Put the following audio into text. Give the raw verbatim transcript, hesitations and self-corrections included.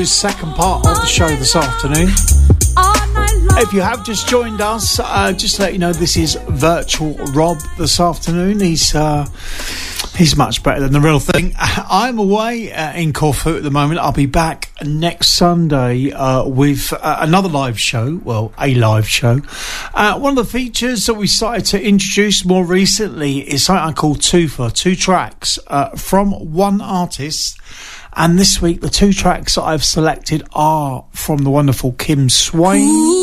Second part of the show this afternoon. If you have just joined us, uh, just to let you know, this is Virtual Rob this afternoon. He's uh, he's much better than the real thing. I'm away uh, in Corfu at the moment. I'll be back next Sunday uh, with uh, another live show. Well, a live show. Uh, one of the features that we started to introduce more recently is something I call two for two tracks uh, from one artist. And this week, the two tracks that I've selected are from the wonderful Kim Swain.